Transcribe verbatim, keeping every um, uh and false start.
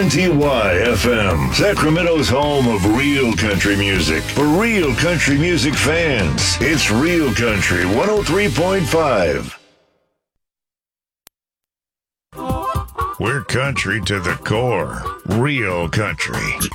T Y F M, Sacramento's home of real country music. For real country music fans, it's Real Country one oh three point five. We're country to the core. Real country.